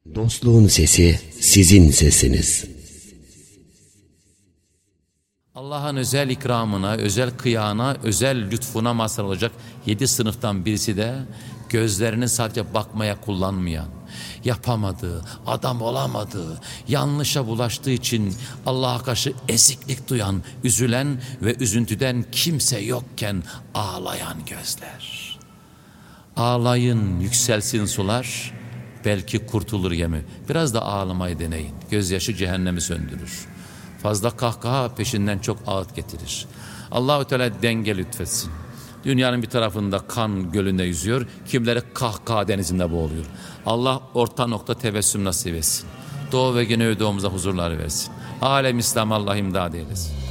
Dostluğun sesi sizin sesiniz. Allah'ın özel ikramına, özel kıyağına, özel lütfuna mazhar olacak 7 sınıftan birisi de gözlerini sadece bakmaya kullanmayan, yapamadığı, adam olamadığı, yanlışa bulaştığı için Allah'a karşı eziklik duyan, üzülen ve üzüntüden kimse yokken ağlayan gözler. Ağlayın, yükselsin sular, belki kurtulur gemi. Biraz da ağlamayı deneyin. Gözyaşı cehennemi söndürür. Fazla kahkaha peşinden çok ağıt getirir. Allah-u Teala denge lütfetsin. Dünyanın bir tarafında kan gölünde yüzüyor, kimileri kahkaha denizinde boğuluyor. Allah orta nokta tebessüm nasip etsin. Doğu ve Güneydoğumuza huzurlar versin. Alem İslam Allah imdad eylesin.